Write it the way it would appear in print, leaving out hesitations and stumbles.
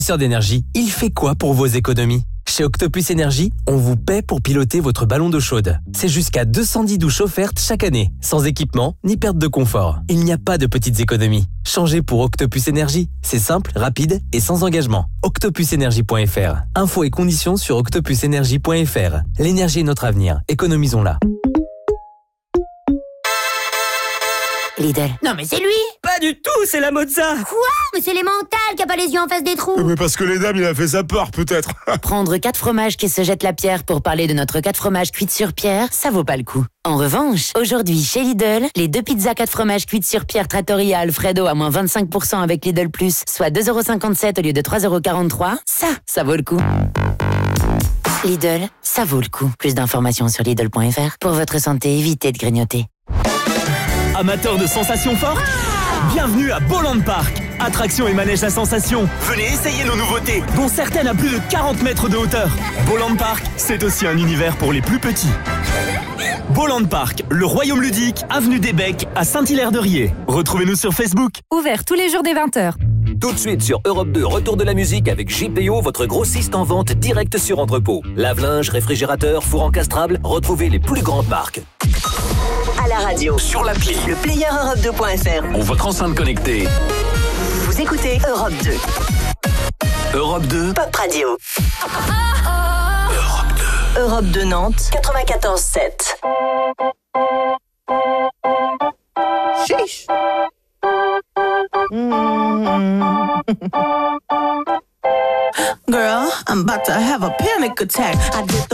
d'énergie, il fait quoi pour vos économies? Chez Octopus Énergie, on vous paie pour piloter votre ballon d'eau chaude. C'est jusqu'à 210 douches offertes chaque année, sans équipement ni perte de confort. Il n'y a pas de petites économies. Changez pour Octopus Énergie. C'est simple, rapide et sans engagement. octopusenergie.fr. Infos et conditions sur octopusenergie.fr. L'énergie est notre avenir. Économisons-la. Lidl. Non mais c'est lui! Pas du tout, c'est la Mozza. Quoi? Mais c'est les mentales qui a pas les yeux en face des trous. Mais parce que les dames, il a fait sa peur, peut-être. Prendre 4 fromages qui se jettent la pierre pour parler de notre 4 fromages cuites sur pierre, ça vaut pas le coup. En revanche, aujourd'hui chez Lidl, les 2 pizzas 4 fromages cuites sur pierre Trattoria Alfredo à moins 25% avec Lidl Plus, soit 2,57€ au lieu de 3,43€, ça vaut le coup. Lidl, ça vaut le coup. Plus d'informations sur Lidl.fr. Pour votre santé, évitez de grignoter. Amateurs de sensations fortes, bienvenue à Bolland Park. Attractions et manèges à sensations. Venez essayer nos nouveautés, dont certaines à plus de 40 mètres de hauteur. Bolland Park, c'est aussi un univers pour les plus petits. Bolland Park, le royaume ludique, avenue des Becs à Saint-Hilaire-de-Riez. Retrouvez-nous sur Facebook. Ouvert tous les jours dès 20h. Tout de suite sur Europe 2, retour de la musique avec JPO, votre grossiste en vente direct sur entrepôt. Lave-linge, réfrigérateur, four encastrable, retrouvez les plus grandes marques. À la radio, sur l'appli, le player Europe2.fr ou votre enceinte connectée. Vous écoutez Europe 2. Europe 2. Pop Radio. Europe 2 Nantes, 94.7. Sheesh. Girl, I'm about to have a panic attack. I did the